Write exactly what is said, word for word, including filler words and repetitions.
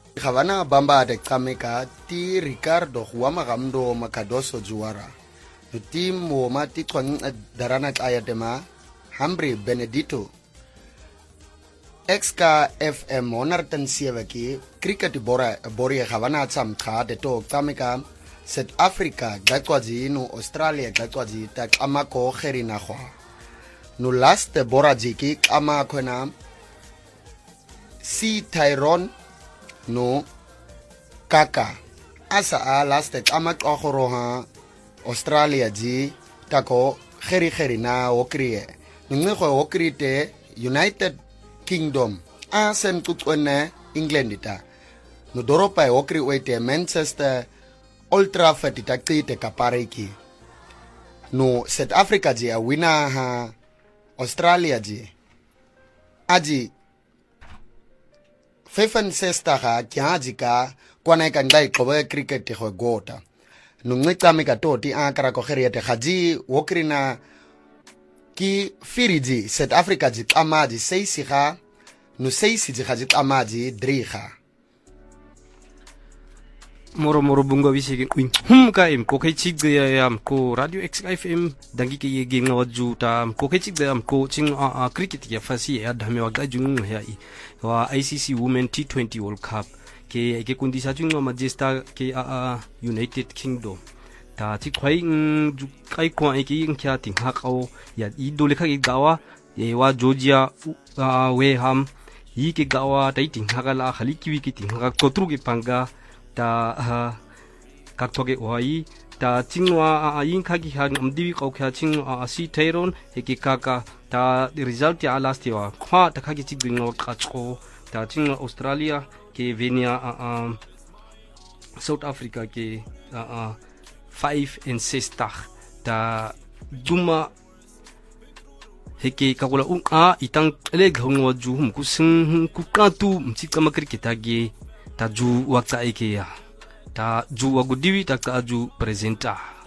Havana bamba de kameka ti Ricardo Huamagamdo Makadoso Juara. The team mo mati twang darana ayatema Hambri Benedito. X K F M onartan sievaki cricket bora bori Havana tsam kha de to kameka South Africa gatwazi no Australia gatwazi ta kamako kherina khwa. No last bora jiki kama khona C Tyrone no kaka asa a last kama khoroha Australia ji tako kheri kheri na okriye ngi kho okrite United Kingdom a sen kutsone England ta no doropa okri wete Manchester Old Trafford itakite kapareki no South Africa ji a winner ha Australia ji aji Fefen sesta ha kiajika kwana kandai kowe cricket ho gota no ngitame ka toti akara ko kheriete haji wokrina ki firiji South Africa ji amaji seisi ha no seisi ji haji amaji driha moro moro bunga wisi kuin hum ka im ko kai chig ya yam ko radio X F M dangi ke ye ging waju ta ko kai chig am ko ching a cricket ya fasi ya dhame wa gajung ya i wa I C C Women T twenty World Cup ke ke kundi sa chung ma jesta ke a United Kingdom ta ti khoi ju kai ko ai ki kya ting ha kaw ya i dole kha ki gawa ye wa Georgia we ham yi ke gawa tai ting ha la khali ki ki ting ha ko tru ki panga ta kaktoge wai ta chingwa a yin khagi hang amdiwi ko kha ching a si Tyrone heki kaka ta result ya last year khwa ta khagi chigwingo kachko ta ching Australia ke Venia a South Africa ke a five and six ta ta duma heki kakula un a itang leg hongwa ju hum ku sing ku ka tu mchit ka makri kitagi ta ju wakta ike ya ta ju wagudiwi ta ka ju presenta